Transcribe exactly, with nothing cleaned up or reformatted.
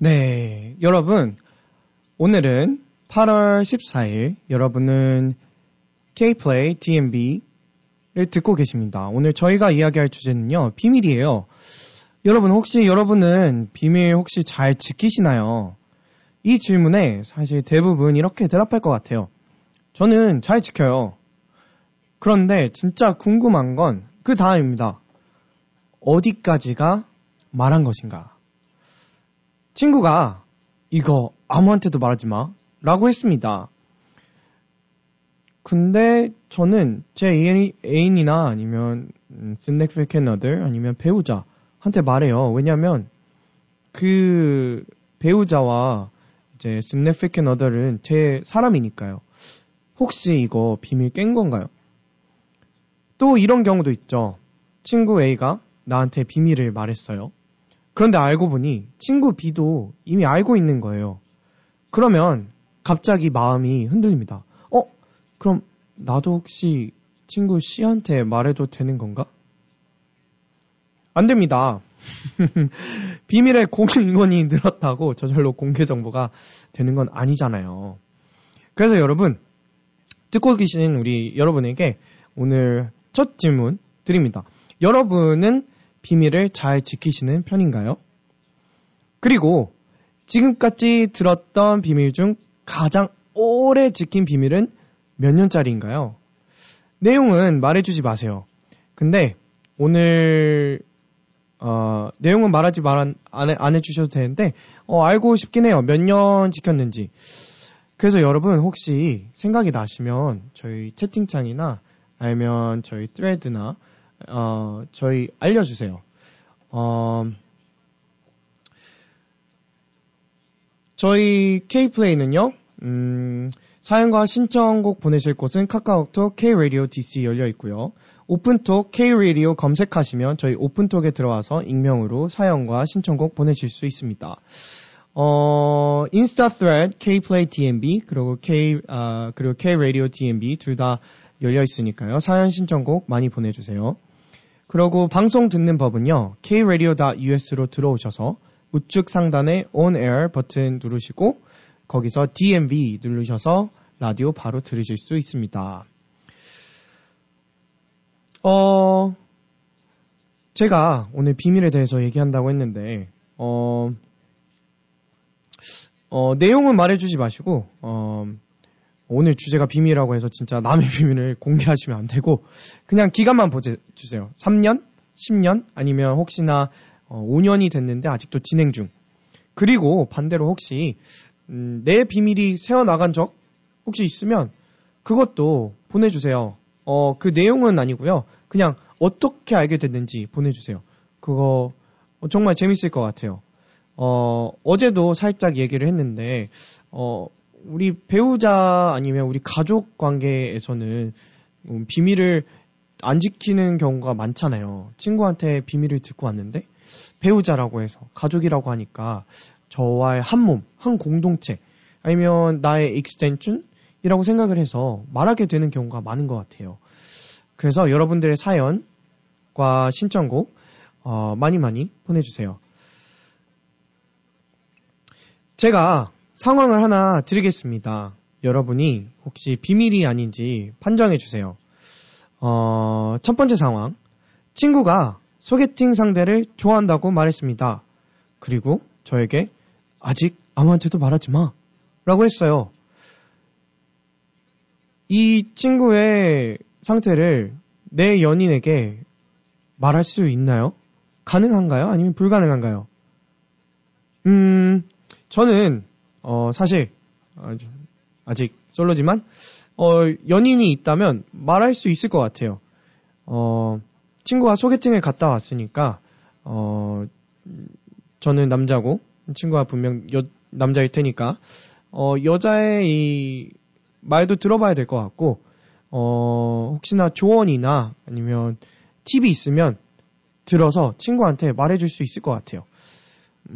네, 여러분, 오늘은 팔월 십사일, 여러분은 K-Play 디엠비를 듣고 계십니다. 오늘 저희가 이야기할 주제는요, 비밀이에요. 여러분, 혹시 여러분은 비밀 혹시 잘 지키시나요? 이 질문에 사실 대부분 이렇게 대답할 것 같아요. 저는 잘 지켜요. 그런데 진짜 궁금한 건 그 다음입니다. 어디까지가 말한 것인가? 친구가 이거 아무한테도 말하지 마 라고 했습니다. 근데 저는 제 애인이나 아니면 significant other 아니면 배우자한테 말해요. 왜냐면 그 배우자와 이제 significant other는 제 사람이니까요. 혹시 이거 비밀 깬 건가요? 또 이런 경우도 있죠. 친구 A가 나한테 비밀을 말했어요. 그런데 알고 보니 친구 B도 이미 알고 있는 거예요. 그러면 갑자기 마음이 흔들립니다. 어? 그럼 나도 혹시 친구 C한테 말해도 되는 건가? 안 됩니다. 비밀의 공익원이 늘었다고 저절로 공개 정보가 되는 건 아니잖아요. 그래서 여러분, 듣고 계신 우리 여러분에게 오늘 첫 질문 드립니다. 여러분은 비밀을 잘 지키시는 편인가요? 그리고 지금까지 들었던 비밀 중 가장 오래 지킨 비밀은 몇 년짜리인가요? 내용은 말해주지 마세요. 근데 오늘 어, 내용은 말하지 말 안, 안 해주셔도 되는데 어, 알고 싶긴 해요. 몇 년 지켰는지. 그래서 여러분 혹시 생각이 나시면 저희 채팅창이나 아니면 저희 thread나 어, 저희 알려주세요. 어, 저희 K-Play는요, 음, 사연과 신청곡 보내실 곳은 카카오톡 K-Radio 디씨 열려 있고요. 오픈톡 K-Radio 검색하시면 저희 오픈톡에 들어와서 익명으로 사연과 신청곡 보내실 수 있습니다. 어, 인스타 thread K-Play 디엠비 그리고 K, 아, 그리고 K-Radio 디엠비 둘 다 열려 있으니까요. 사연 신청곡 많이 보내주세요. 그리고 방송 듣는 법은요. 케이라디오 닷 유에스로 들어오셔서 우측 상단에 On Air 버튼 누르시고 거기서 디엠비 누르셔서 라디오 바로 들으실 수 있습니다. 어, 제가 오늘 비밀에 대해서 얘기한다고 했는데 어, 어, 내용은 말해주지 마시고 어, 오늘 주제가 비밀이라고 해서 진짜 남의 비밀을 공개하시면 안 되고 그냥 기간만 보여주세요. 삼 년? 십 년? 아니면 혹시나 어, 오 년이 됐는데 아직도 진행 중. 그리고 반대로 혹시 음, 내 비밀이 새어나간 적 혹시 있으면 그것도 보내주세요. 어, 그 내용은 아니고요. 그냥 어떻게 알게 됐는지 보내주세요. 그거 정말 재밌을 것 같아요. 어, 어제도 살짝 얘기를 했는데 어, 우리 배우자 아니면 우리 가족 관계에서는 음, 비밀을 안 지키는 경우가 많잖아요. 친구한테 비밀을 듣고 왔는데 배우자라고 해서 가족이라고 하니까 저와의 한 몸, 한 공동체 아니면 나의 익스텐션이라고 생각을 해서 말하게 되는 경우가 많은 것 같아요. 그래서 여러분들의 사연과 신청곡 어, 많이 많이 보내주세요. 제가 상황을 하나 드리겠습니다. 여러분이 혹시 비밀이 아닌지 판정해주세요. 어, 첫 번째 상황. 친구가 소개팅 상대를 좋아한다고 말했습니다. 그리고 저에게 아직 아무한테도 말하지 마 라고 했어요. 이 친구의 상태를 내 연인에게 말할 수 있나요? 가능한가요? 아니면 불가능한가요? 음, 저는 어, 사실 아직 솔로지만 어, 연인이 있다면 말할 수 있을 것 같아요. 어, 친구가 소개팅을 갔다 왔으니까 어, 저는 남자고 친구가 분명 여, 남자일 테니까 어, 여자의 이 말도 들어봐야 될 것 같고 어, 혹시나 조언이나 아니면 팁이 있으면 들어서 친구한테 말해줄 수 있을 것 같아요.